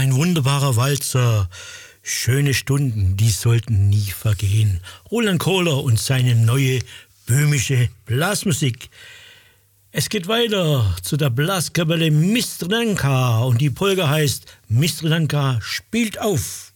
ein wunderbarer Walzer. Schöne Stunden, die sollten nie vergehen. Roland Kohler und seine neue böhmische Blasmusik. Es geht weiter zu der Blaskapelle Mistranka und die Polka heißt Mistranka spielt auf.